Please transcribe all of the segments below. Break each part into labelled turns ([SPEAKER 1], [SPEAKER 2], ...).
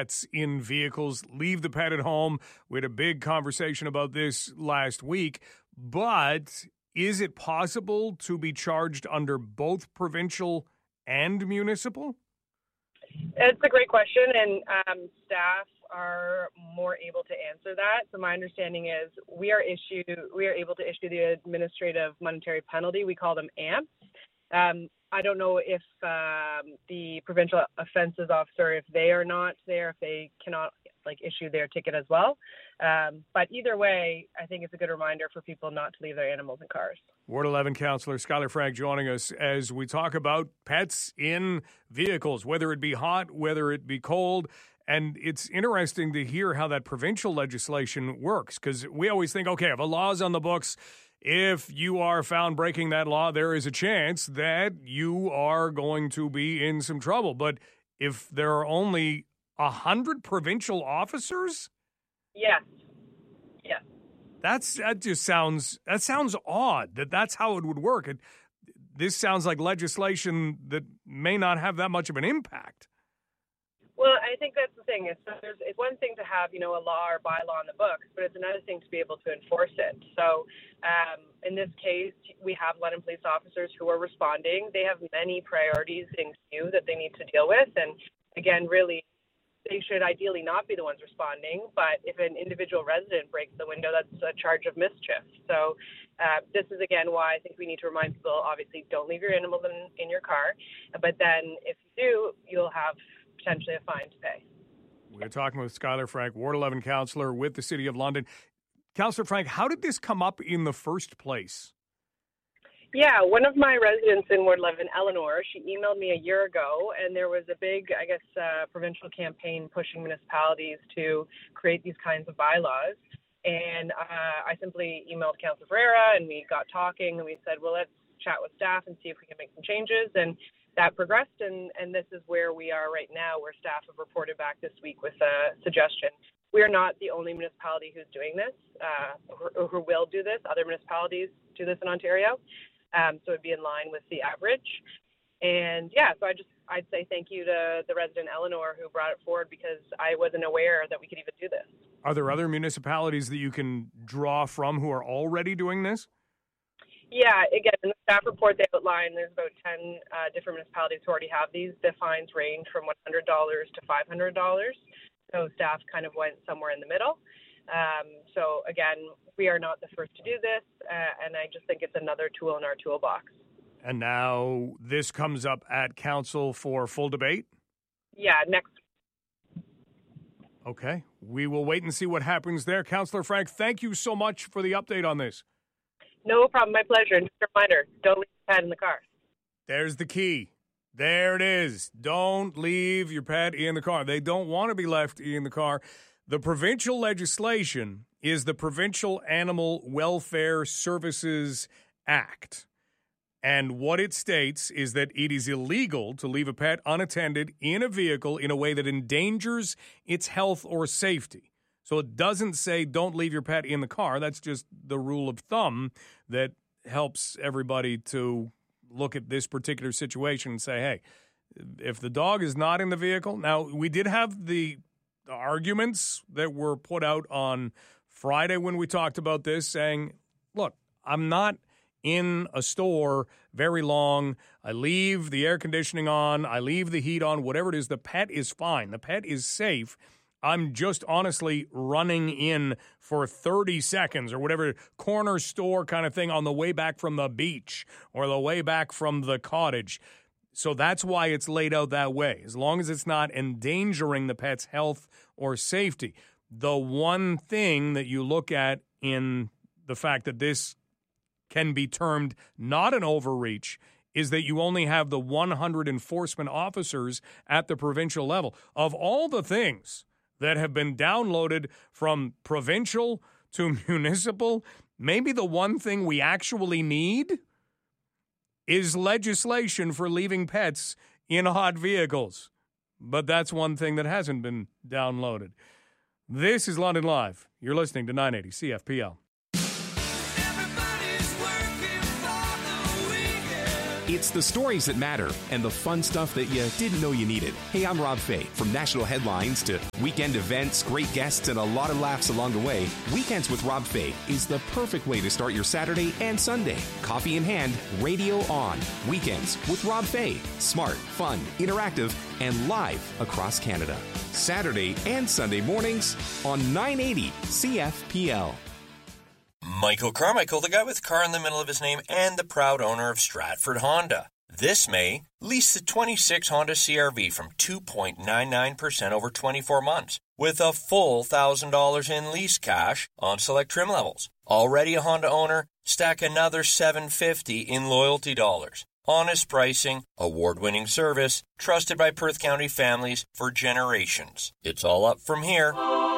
[SPEAKER 1] pets in vehicles. Leave the pet at home. We had a big conversation about this last week. But is it possible to be charged under both provincial and municipal?
[SPEAKER 2] It's a great question, and staff are more able to answer that. So my understanding is we are able to issue the administrative monetary penalty. We call them AMPs. I don't know if the provincial offences officer, if they are not there, if they cannot issue their ticket as well. But either way, I think it's a good reminder for people not to leave their animals in cars.
[SPEAKER 1] Ward 11 Councillor Skylar Frank joining us as we talk about pets in vehicles, whether it be hot, whether it be cold. And it's interesting to hear how that provincial legislation works, because we always think, okay, if a law's on the books, if you are found breaking that law, there is a chance that you are going to be in some trouble. But if there are only 100 provincial officers?
[SPEAKER 2] Yes.
[SPEAKER 1] That sounds odd that's how it would work. This sounds like legislation that may not have that much of an impact.
[SPEAKER 2] Well, I think that's the thing. It's one thing to have, a law or bylaw on the books, but it's another thing to be able to enforce it. So in this case, we have London police officers who are responding. They have many priorities in queue that they need to deal with. And again, really, they should ideally not be the ones responding. But if an individual resident breaks the window, that's a charge of mischief. So this is, again, why I think we need to remind people, obviously, don't leave your animals in your car. But then if you do, you'll have potentially a fine to pay.
[SPEAKER 1] We're talking with Skylar Frank, Ward 11 councillor with the City of London. Councillor Frank, how did this come up in the first place?
[SPEAKER 2] Yeah, one of my residents in Ward 11, Eleanor, she emailed me a year ago, and there was a big, provincial campaign pushing municipalities to create these kinds of bylaws. And I simply emailed Councillor Ferreira, and we got talking, and we said, well, let's chat with staff and see if we can make some changes. And that progressed, and this is where we are right now, where staff have reported back this week with a suggestion. We are not the only municipality who's doing this, who will do this. Other municipalities do this in Ontario, so it'd be in line with the average. And so I'd say thank you to the resident Eleanor who brought it forward, because I wasn't aware that we could even do this.
[SPEAKER 1] Are there other municipalities that you can draw from who are already doing this?
[SPEAKER 2] Yeah, again, in the staff report they outline there's about 10 different municipalities who already have these. The fines range from $100 to $500. So staff kind of went somewhere in the middle. So again, we are not the first to do this, and I just think it's another tool in our toolbox.
[SPEAKER 1] And now this comes up at council for full debate?
[SPEAKER 2] Yeah, next.
[SPEAKER 1] Okay, we will wait and see what happens there. Councillor Frank, thank you so much for the update on this.
[SPEAKER 2] No problem. My pleasure. And just a reminder, don't leave your pet in the car.
[SPEAKER 1] There's the key. There it is. Don't leave your pet in the car. They don't want to be left in the car. The provincial legislation is the Provincial Animal Welfare Services Act. And what it states is that it is illegal to leave a pet unattended in a vehicle in a way that endangers its health or safety. So it doesn't say don't leave your pet in the car. That's just the rule of thumb that helps everybody to look at this particular situation and say, hey, if the dog is not in the vehicle. Now, we did have the arguments that were put out on Friday when we talked about this, saying, look, I'm not in a store very long. I leave the air conditioning on. I leave the heat on, whatever it is. The pet is fine. The pet is safe. I'm just honestly running in for 30 seconds or whatever, corner store kind of thing on the way back from the beach or the way back from the cottage. So that's why it's laid out that way, as long as it's not endangering the pet's health or safety. The one thing that you look at in the fact that this can be termed not an overreach is that you only have the 100 enforcement officers at the provincial level. Of all the things that have been downloaded from provincial to municipal, maybe the one thing we actually need is legislation for leaving pets in hot vehicles. But that's one thing that hasn't been downloaded. This is London Live. You're listening to 980 CFPL.
[SPEAKER 3] Everybody's working for the weekend. It's the stories that matter and the fun stuff that you didn't know you needed. Hey, I'm Rob Fay. From national headlines to weekend events, great guests, and a lot of laughs along the way, Weekends with Rob Fay is the perfect way to start your Saturday and Sunday. Coffee in hand, radio on. Weekends with Rob Fay. Smart, fun, interactive, and live across Canada. Saturday and Sunday mornings on 980 CFPL.
[SPEAKER 4] Michael Carmichael, the guy with car in the middle of his name and the proud owner of Stratford Honda. This May, lease the 26 Honda CR-V from 2.99% over 24 months with a full $1,000 in lease cash on select trim levels. Already a Honda owner? Stack another $750 in loyalty dollars. Honest pricing, award-winning service, trusted by Perth County families for generations. It's all up from here.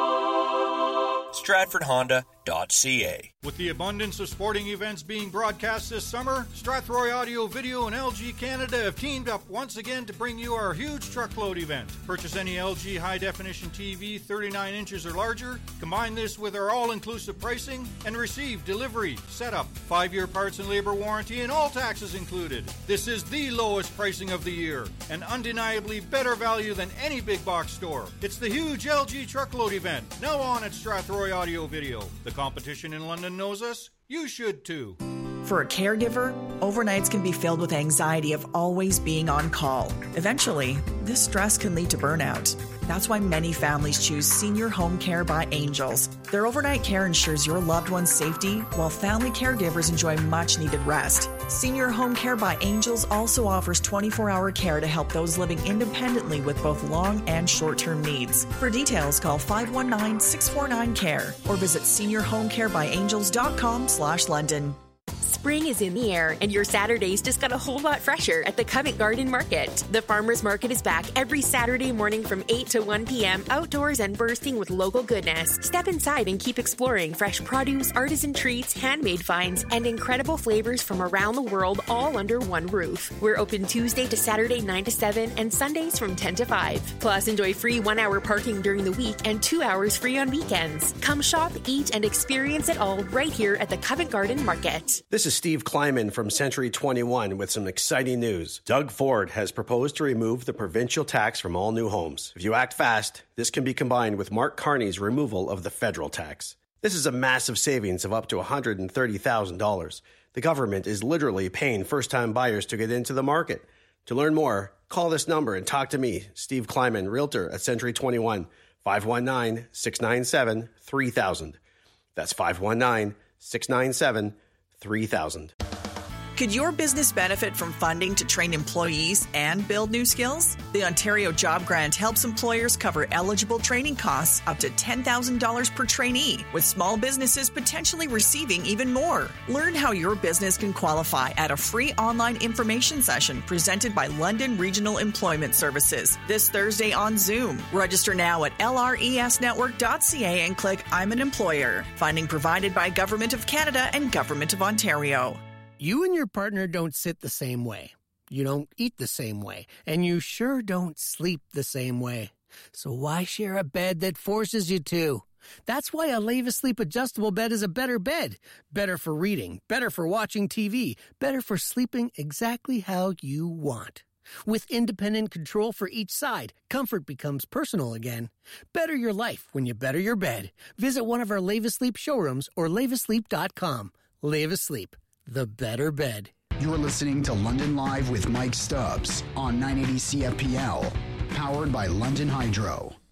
[SPEAKER 4] StratfordHonda.ca.
[SPEAKER 5] With the abundance of sporting events being broadcast this summer, Strathroy Audio Video and LG Canada have teamed up once again to bring you our huge truckload event. Purchase any LG high-definition TV 39 inches or larger, combine this with our all-inclusive pricing, and receive delivery, setup, 5-year parts and labor warranty, and all taxes included. This is the lowest pricing of the year, and undeniably better value than any big box store. It's the huge LG truckload event, now on at Strathroy Audio Video. The competition in London knows us. You should too.
[SPEAKER 6] For a caregiver, overnights can be filled with anxiety of always being on call. Eventually, this stress can lead to burnout. That's why many families choose Senior Home Care by Angels. Their overnight care ensures your loved one's safety, while family caregivers enjoy much-needed rest. Senior Home Care by Angels also offers 24-hour care to help those living independently with both long and short-term needs. For details, call 519-649-CARE or visit seniorhomecarebyangels.com/London.
[SPEAKER 7] Spring is in the air, and your Saturdays just got a whole lot fresher at the Covent Garden Market. The Farmers Market is back every Saturday morning from 8 to 1 p.m., outdoors and bursting with local goodness. Step inside and keep exploring fresh produce, artisan treats, handmade finds, and incredible flavors from around the world, all under one roof. We're open Tuesday to Saturday 9 to 7 and Sundays from 10 to 5. Plus, enjoy free 1-hour parking during the week and 2 hours free on weekends. Come shop, eat, and experience it all right here at the Covent Garden Market.
[SPEAKER 8] This is Steve Kleiman from Century 21 with some exciting news. Doug Ford has proposed to remove the provincial tax from all new homes. If you act fast, this can be combined with Mark Carney's removal of the federal tax. This is a massive savings of up to $130,000. The government is literally paying first-time buyers to get into the market. To learn more, call this number and talk to me, Steve Kleiman, Realtor at Century 21, 519-697-3000. That's 519-697-3000.
[SPEAKER 6] Could your business benefit from funding to train employees and build new skills? The Ontario Job Grant helps employers cover eligible training costs up to $10,000 per trainee, with small businesses potentially receiving even more. Learn how your business can qualify at a free online information session presented by London Regional Employment Services this Thursday on Zoom. Register now at lresnetwork.ca and click I'm an Employer. Funding provided by Government of Canada and Government of Ontario.
[SPEAKER 9] You and your partner don't sit the same way. You don't eat the same way. And you sure don't sleep the same way. So why share a bed that forces you to? That's why a Leva Sleep adjustable bed is a better bed. Better for reading, better for watching TV, better for sleeping exactly how you want. With independent control for each side, comfort becomes personal again. Better your life when you better your bed. Visit one of our Leva Sleep showrooms or levasleep.com. Leva Sleep. The better bed.
[SPEAKER 10] You're listening to London Live with Mike Stubbs on 980 CFPL, powered by London Hydro.